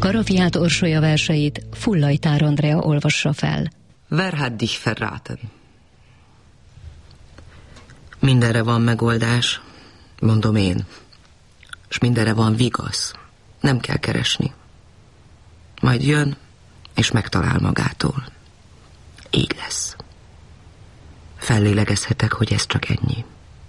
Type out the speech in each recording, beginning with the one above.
Karafiát Orsolya verseit Fullajtár Andrea olvassa fel. Wer hat dich verraten? Mindenre van megoldás, mondom én. És mindenre van vigasz. Nem kell keresni. Majd jön, és megtalál magától. Így lesz. Fellélegezhetek, hogy ez csak ennyi.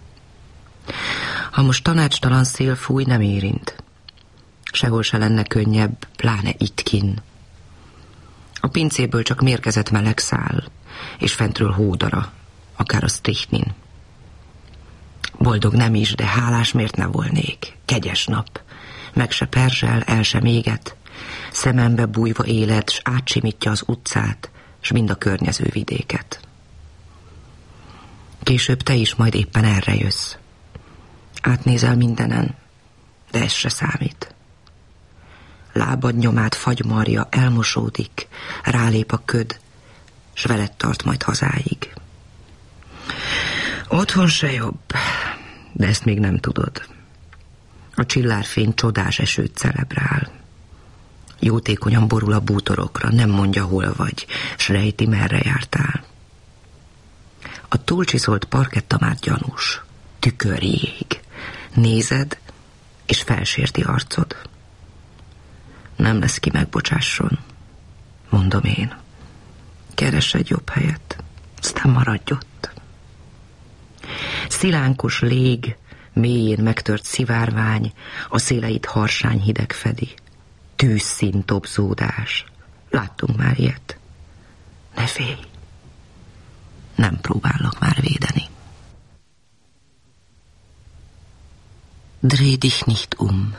Ha most tanácstalan szél fúj, nem érint. Sehol se lenne könnyebb, pláne itt kin. A pincéből csak mérgezett meleg száll, és fentről hódara, akár a strichnin. Boldog nem is, de hálás miért ne volnék? Kegyes nap. Meg se perzsel, el sem éget. Szemembe bújva élet, s átsimítja az utcát, s mind a környező vidéket. Később te is majd éppen erre jössz. Átnézel mindenen, de ez se számít. Lábad nyomát fagymarja, elmosódik, rálép a köd, s veled tart majd hazáig. Otthon se jobb, de ezt még nem tudod. A csillárfény csodás esőt celebrál. Jótékonyan borul a bútorokra, nem mondja, hol vagy, s rejti, merre jártál. A túlcsiszolt parketta már gyanús, tükörjég. Nézed, és felsérti arcod. Nem lesz ki megbocsásson, mondom én. Keress egy jobb helyet, aztán maradj ott. Szilánkos lég, mélyén megtört szivárvány, a széleit harsány hideg fedi. Tűzszín tobzódás. Láttunk már ilyet. Ne félj. Nem próbálok már védeni. Dreh dich nicht um.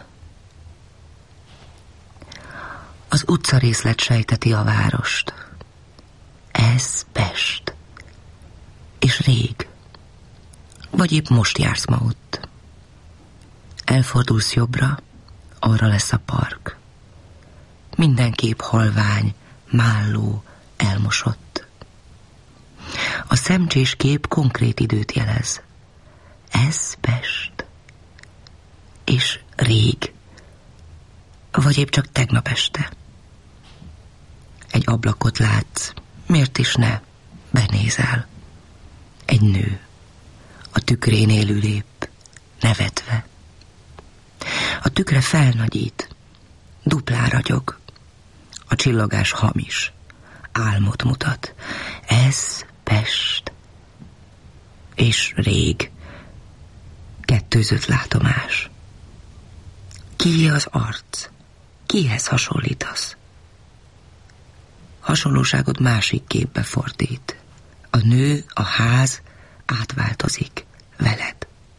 Az utcarészlet sejteti a várost. Ez Pest. És rég. Vagy épp most jársz ma ott. Elfordulsz jobbra, arra lesz a park. Mindenképp halvány, málló, elmosott. A szemcsés kép konkrét időt jelez. Ez Pest. És rég. Vagy épp csak tegnap este. Egy ablakot látsz, miért is ne? Benézel. Egy nő. A tükrén élőlép, nevetve. A tükre felnagyít, duplán ragyog. A csillagás hamis, álmot mutat. Ez Pest. És rég. Kettőzött látomás. Ki az arc? Kihez hasonlítasz? Hasonlóságod másik képbe fordít. A nő, a ház átváltozik veled.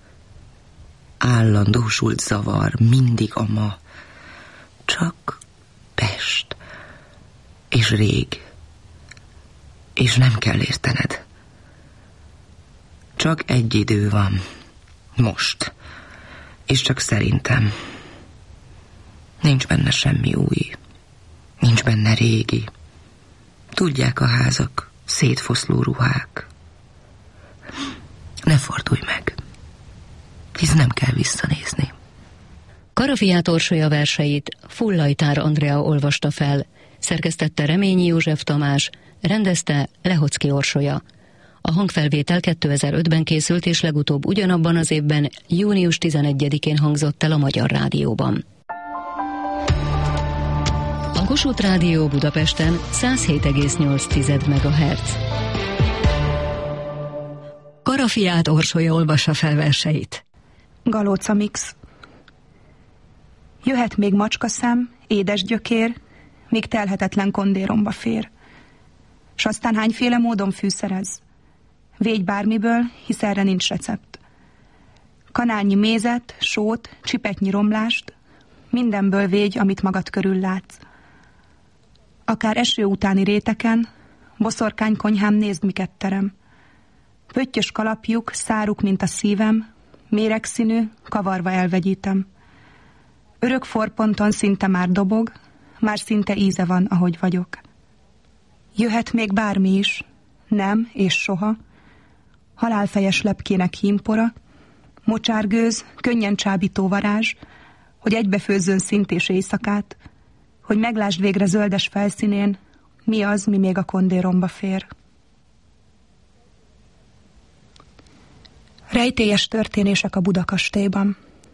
Állandósult zavar, mindig a ma. Csak Pest. És rég. És nem kell értened. Csak egy idő van. Most. És csak szerintem. Nincs benne semmi új. Nincs benne régi. Tudják a házak, szétfoszló ruhák. Ne fordulj meg. Hisz nem kell visszanézni. Karafiát Orsolya verseit Fullajtár Andrea olvasta fel, szerkesztette Reményi József Tamás, rendezte Lehocki Orsolya. A hangfelvétel 2005-ben készült, és legutóbb ugyanabban az évben, június 11-én hangzott el a Magyar Rádióban. A Kossuth Rádió Budapesten 107,8 MHz. Karafiát Orsolya olvassa fel verseit. Galóca Mix. Jöhet még macskaszem, édes gyökér, még telhetetlen kondéromba fér. S aztán hányféle módon fűszerez. Végy bármiből, hisz erre nincs recept. Kanálnyi mézet, sót, csipetnyi romlást, mindenből végy, amit magad körül látsz. Akár eső utáni réteken, boszorkánykonyhám, nézd, miket terem. Pöttyös kalapjuk, száruk, mint a szívem, méregszínű, kavarva elvegyítem. Örök forponton szinte már dobog, már szinte íze van, ahogy vagyok. Jöhet még bármi is, nem és soha, halálfejes lepkének hímpora, mocsárgőz, könnyen csábító varázs, hogy egybefőzzön szint és éjszakát, hogy meglásd végre zöldes felszínén, mi az, mi még a kondéromba fér. Rejtélyes történések a Budakastélyban.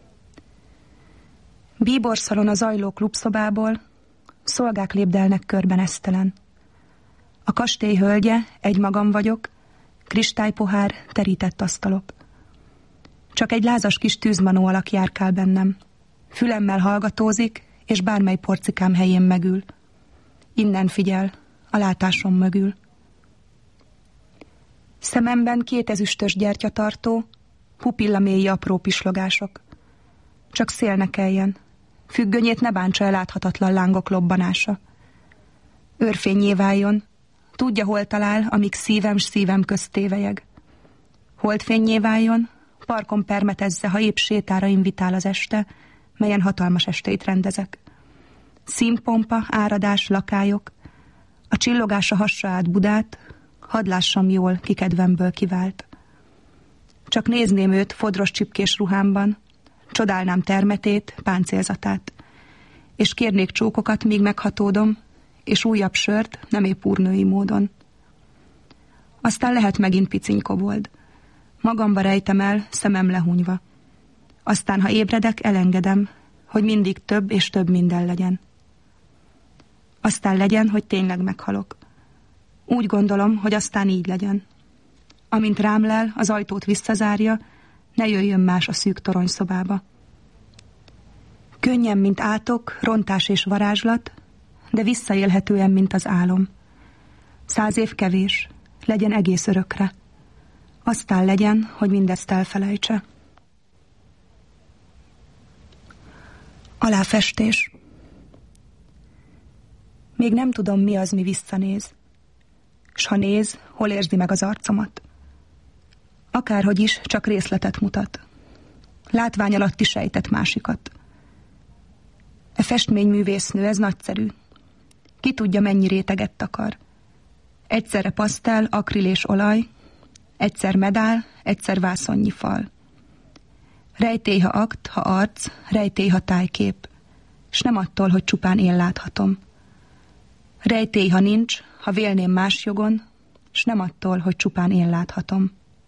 Bíborszalon a zajló klubszobából, szolgák lépdelnek körben esztelen. A kastély hölgye, egymagam vagyok, kristálypohár, terített asztalok. Csak egy lázas kis tűzmanó alak járkál bennem. Fülemmel hallgatózik, és bármely porcikám helyén megül. Innen figyel, a látásom mögül. Szememben 2 ezüstös gyertyatartó, pupilla mély apró pislogások. Csak szél ne keljen, függönyét ne bántsa el láthatatlan lángok lobbanása. Őrfényé váljon, tudja, hol talál, amíg szívem s szívem közt tévelyeg. Holdfényé váljon, parkon permetezze, ha épp sétára invitál az este, melyen hatalmas estét rendezek. Színpompa, áradás, lakályok, a csillogása hassa át Budát, hadd lássam jól, ki kedvemből kivált. Csak nézném őt fodros csipkés ruhámban, csodálnám termetét, páncélzatát, és kérnék csókokat, míg meghatódom, és újabb sört, nem épp úrnői módon. Aztán lehet megint piciny kobold. Magamba rejtem el, szemem lehunyva. Aztán, ha ébredek, elengedem, hogy mindig több és több minden legyen. Aztán legyen, hogy tényleg meghalok. Úgy gondolom, hogy aztán így legyen. Amint rám lel, az ajtót visszazárja, ne jöjjön más a szűk toronyszobába. Könnyen, mint átok, rontás és varázslat, de visszaélhetően, mint az álom. 100 év kevés, legyen egész örökre. Aztán legyen, hogy mindezt elfelejtse. Aláfestés. Még nem tudom, mi az, mi visszanéz. S ha néz, hol érzi meg az arcomat. Akárhogy is, csak részletet mutat. Látvány alatti sejtett másikat. E festményművésznő, ez nagyszerű. Ki tudja, mennyi réteget takar. Egyszerre pasztel, akril és olaj, egyszer medál, egyszer vászonnyi fal. Rejtély, ha akt, ha arc, rejtély, ha tájkép, s nem attól, hogy csupán én láthatom. Rejtély, ha nincs, ha vélném más jogon, s nem attól, hogy csupán én láthatom.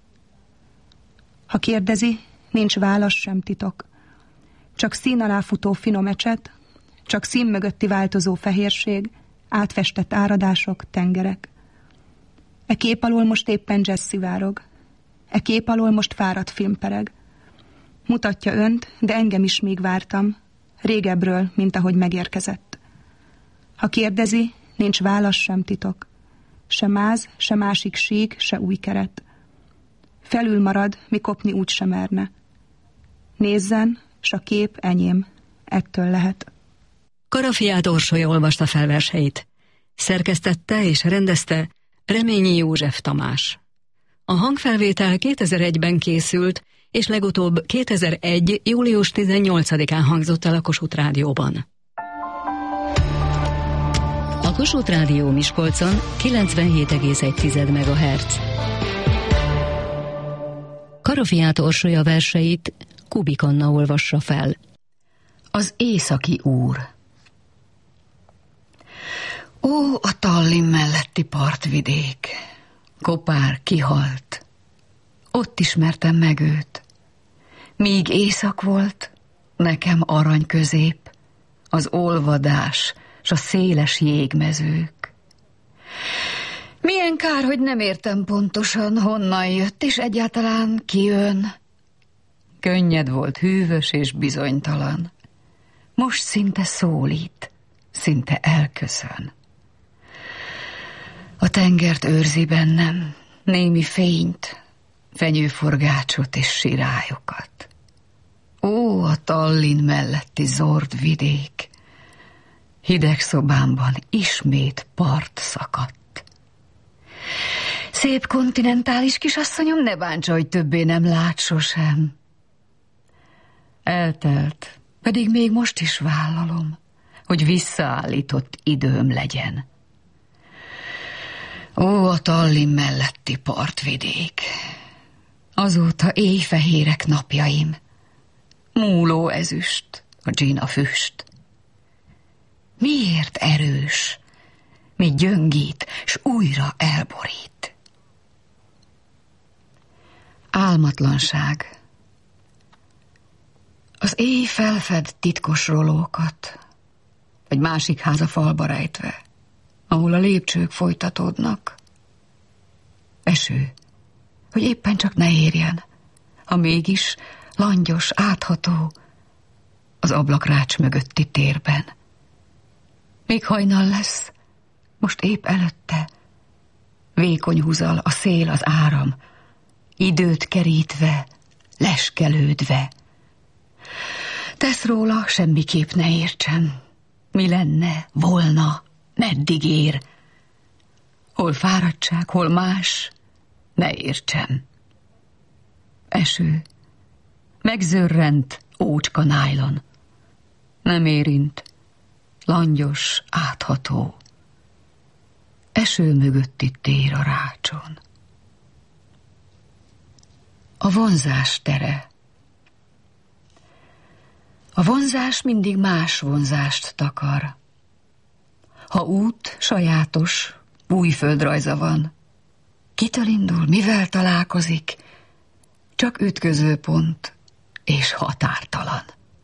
Ha kérdezi, nincs válasz sem titok. Csak szín alá futó finom ecset, csak szín mögötti változó fehérség, átfestett áradások, tengerek. E kép alól most éppen jazz szivárog. E kép alól most fáradt film pereg. Mutatja önt, de engem is még vártam, régebről, mint ahogy megérkezett. Ha kérdezi, nincs válasz sem titok. Se máz, se másik sík, se új keret. Felül marad, mi kopni úgy sem merne. Nézzen, s a kép enyém, ettől lehet. Karafiát Orsolya olvasta fel verseit. Szerkesztette és rendezte Reményi József Tamás. A hangfelvétel 2001-ben készült, és legutóbb 2001. július 18-án hangzott el a Kossuth Rádióban. A Kossuth Rádió Miskolcon 97,1 MHz. Karafiát Orsolya verseit Kubik Anna olvassa fel. Az északi úr. Ó, a Tallinn melletti partvidék, kopár kihalt. Ott ismertem meg őt. Míg éjszak volt, nekem arany közép, az olvadás s a széles jégmezők. Milyen kár, hogy nem értem pontosan, honnan jött, és egyáltalán ki jön. Könnyed volt, hűvös és bizonytalan. Most szinte szólít, szinte elköszön. A tengert őrzi bennem, némi fényt, fenyőforgácsot és sirályokat. Ó, a Tallinn melletti zord vidék! Hideg szobámban ismét part szakadt. Szép kontinentális kisasszonyom, ne bántsa, hogy többé nem lát sosem. Eltelt, pedig még most is vállalom, hogy visszaállított időm legyen. Ó, a Tallinn melletti partvidék! Azóta éjfehérek napjaim, múló ezüst, a dzsina füst. Miért erős, mi gyöngít, s újra elborít? Álmatlanság. Az éj felfed titkos rolókat, egy másik ház a falba rejtve, ahol a lépcsők folytatódnak. Eső, hogy éppen csak ne érjen, ha mégis langyos, átható, az ablakrács mögötti térben. Még hajnal lesz, most épp előtte, vékony húzal a szél, az áram, időt kerítve, leskelődve. Tesz róla, semmiképp ne értsen, mi lenne, volna, meddig ér. Hol fáradtság, hol más, ne értsen. Eső, megzörrent ócska nájlon, nem érint, langyos, átható. Eső mögötti tér a rácson. A vonzás tere. A vonzás mindig más vonzást takar. Ha út sajátos, új földrajza van, kitől indul, mivel találkozik, csak ütközőpont és határtalan.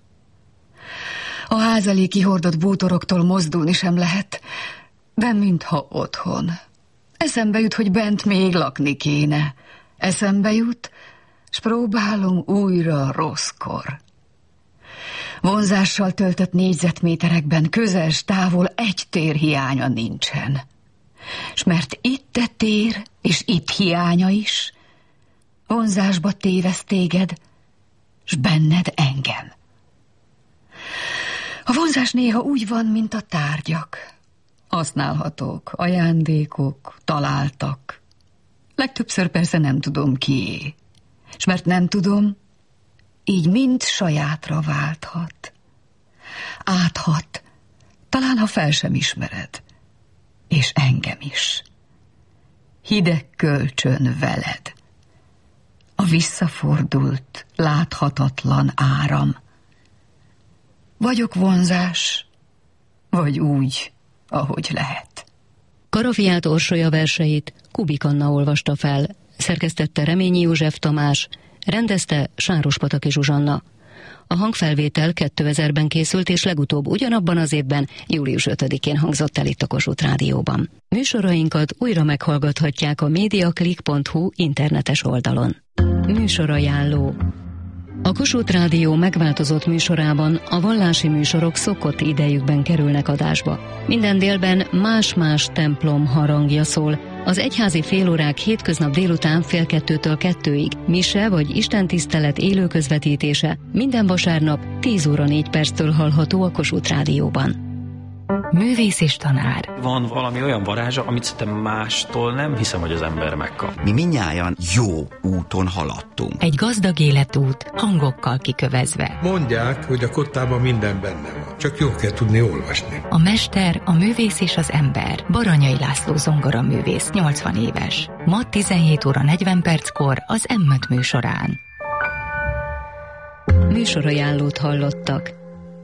A ház elé kihordott bútoroktól mozdulni sem lehet, de mintha otthon. Eszembe jut, hogy bent még lakni kéne. Eszembe jut, s próbálom újra rosszkor. Vonzással töltött négyzetméterekben közel s távol egy tér hiánya nincsen. S mert itt a tér, és itt hiánya is, vonzásba tévesz téged, s benned engem. A vonzás néha úgy van, mint a tárgyak. Használhatók, ajándékok, találtak. Legtöbbször persze nem tudom kié. S mert nem tudom, így mind sajátra válthat. Áthat, talán ha fel sem ismered. És engem is. Hideg kölcsön veled. A visszafordult, láthatatlan áram. Vagyok vonzás, vagy úgy, ahogy lehet. Karafiát Orsolya verseit Kubik Anna olvasta fel, szerkesztette Reményi József Tamás, rendezte Sárospataki Zsuzsanna. A hangfelvétel 2000-ben készült, és legutóbb ugyanabban az évben, július 5-én hangzott el itt a Kossuth Rádióban. Műsorainkat újra meghallgathatják a mediaclick.hu internetes oldalon. Műsorajánló. A Kossuth Rádió megváltozott műsorában a vallási műsorok szokott idejükben kerülnek adásba. Minden délben más-más templom harangja szól. Az egyházi félórák hétköznap délután 1:30-től 2-ig, mise vagy istentisztelet élő közvetítése minden vasárnap 10 óra 4 perctől hallható a Kossuth Rádióban. Művész és tanár. Van valami olyan varázsa, amit szerintem mástól nem hiszem, hogy az ember megkap. Mi mindnyájan jó úton haladtunk. Egy gazdag életút, hangokkal kikövezve. Mondják, hogy a kottában minden benne van. Csak jól kell tudni olvasni. A mester, a művész és az ember. Baranyai László zongoraművész, 80 éves. Ma 17 óra 40 perckor az M5 műsorán. Műsorajánlót hallottak.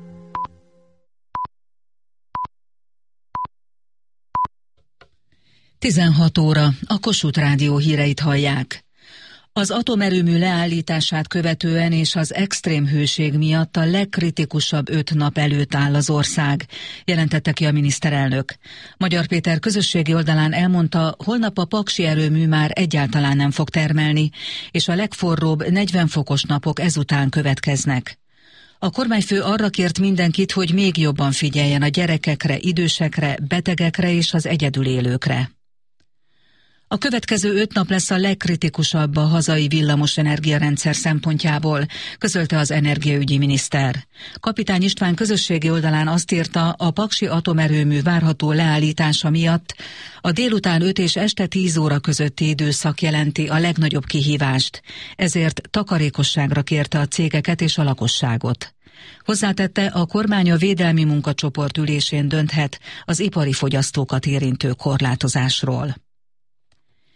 Tizenhat óra, a Kossuth Rádió híreit hallják. Az atomerőmű leállítását követően és az extrém hőség miatt a legkritikusabb 5 nap előtt áll az ország, jelentette ki a miniszterelnök. Magyar Péter közösségi oldalán elmondta, holnap a paksi erőmű már egyáltalán nem fog termelni, és a legforróbb 40 fokos napok ezután következnek. A kormányfő arra kért mindenkit, hogy még jobban figyeljen a gyerekekre, idősekre, betegekre és az egyedül élőkre. A következő 5 nap lesz a legkritikusabb a hazai villamos energiarendszer szempontjából, közölte az energiaügyi miniszter. Kapitány István közösségi oldalán azt írta, a paksi atomerőmű várható leállítása miatt a délután 5 és este 10 óra közötti időszak jelenti a legnagyobb kihívást, ezért takarékosságra kérte a cégeket és a lakosságot. Hozzátette, a kormány a védelmi munkacsoport ülésén dönthet az ipari fogyasztókat érintő korlátozásról.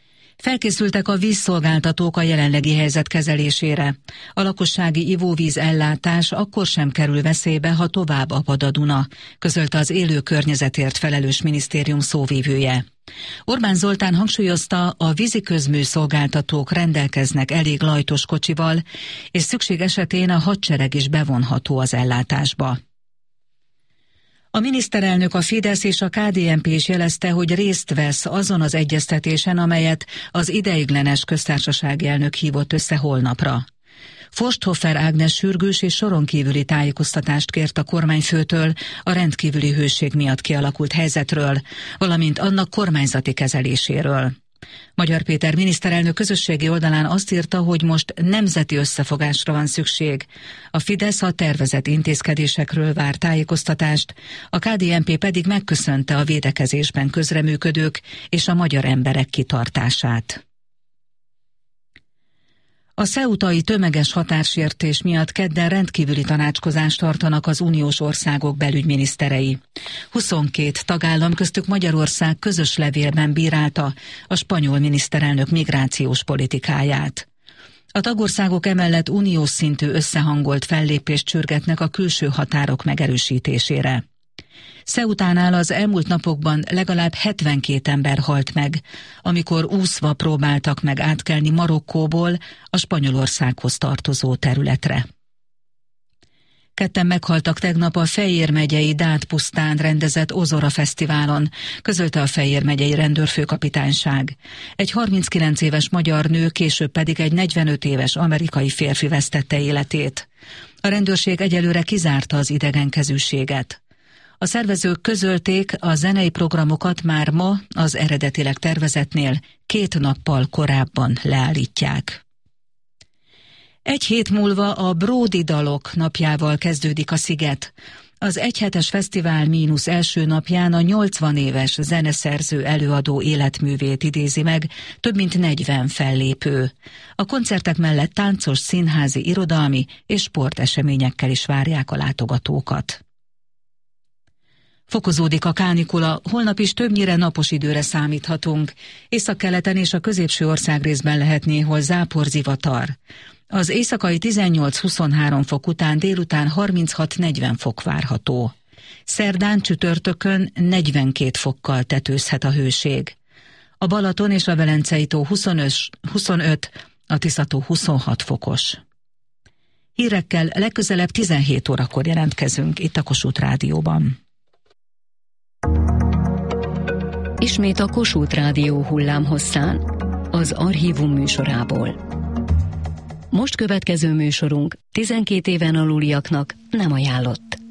Felkészültek a vízszolgáltatók a jelenlegi helyzet kezelésére. A lakossági ivóvíz ellátás akkor sem kerül veszélybe, ha tovább apad a Duna, közölte az élő környezetért felelős minisztérium szóvivője. Orbán Zoltán hangsúlyozta, a víziközmű szolgáltatók rendelkeznek elég lajtos kocsival, és szükség esetén a hadsereg is bevonható az ellátásba. A miniszterelnök, a Fidesz és a KDNP is jelezte, hogy részt vesz azon az egyeztetésen, amelyet az ideiglenes köztársasági elnök hívott össze holnapra. Forsthofer Ágnes sürgős és soron kívüli tájékoztatást kért a kormányfőtől a rendkívüli hőség miatt kialakult helyzetről, valamint annak kormányzati kezeléséről. Magyar Péter miniszterelnök közösségi oldalán azt írta, hogy most nemzeti összefogásra van szükség. A Fidesz a tervezett intézkedésekről vár tájékoztatást, a KDNP pedig megköszönte a védekezésben közreműködők és a magyar emberek kitartását. A ceutai tömeges határsértés miatt kedden rendkívüli tanácskozást tartanak az uniós országok belügyminiszterei. 22 tagállam, köztük Magyarország közös levélben bírálta a spanyol miniszterelnök migrációs politikáját. A tagországok emellett uniós szintű összehangolt fellépést sürgetnek a külső határok megerősítésére. Ceutánál az elmúlt napokban legalább 72 ember halt meg, amikor úszva próbáltak meg átkelni Marokkóból a Spanyolországhoz tartozó területre. Ketten meghaltak tegnap a Fejér megyei Dát pusztán rendezett Ozora Fesztiválon, közölte a Fejér megyei rendőrfőkapitányság. Egy 39 éves magyar nő, később pedig egy 45 éves amerikai férfi vesztette életét. A rendőrség egyelőre kizárta az idegenkezűséget. A szervezők közölték, a zenei programokat már ma az eredetileg tervezetnél 2 nappal korábban leállítják. Egy hét múlva a Bródi Dalok napjával kezdődik a Sziget. Az egyhetes fesztivál mínusz első napján a 80 éves zeneszerző előadó életművét idézi meg több mint 40 fellépő. A koncertek mellett táncos, színházi, irodalmi és sporteseményekkel is várják a látogatókat. Fokozódik a kánikula, holnap is többnyire napos időre számíthatunk. Északkeleten és a középső országrészben lehet néhol záporzivatar. Az éjszakai 18-23 fok után délután 36-40 fok várható. Szerdán, csütörtökön 42 fokkal tetőzhet a hőség. A Balaton és a Velencei tó 25, a Tiszató 26 fokos. Hírekkel legközelebb 17 órakor jelentkezünk itt a Kossuth Rádióban. Ismét a Kossuth Rádió hullámhosszán, az Archívum műsorából. Most következő műsorunk 12 éven aluliaknak nem ajánlott.